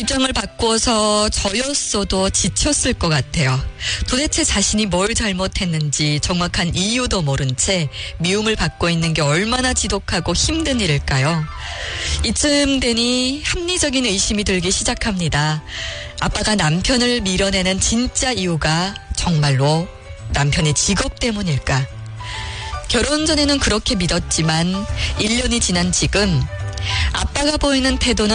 입장을 바꿔서 저였어도 지쳤을 것 같아요. 도대체 자신이 뭘 잘못했는지 정확한 이유도 모른 채 미움을 받고 있는 게 얼마나 지독하고 힘든 일일까요? 이쯤 되니 합리적인 의심이 들기 시작합니다. 아빠가 남편을 밀어내는 진짜 이유가 정말로 남편의 직업 때문일까? 결혼 전에는 그렇게 믿었지만 1년이 지난 지금 아빠가 보이는 태도는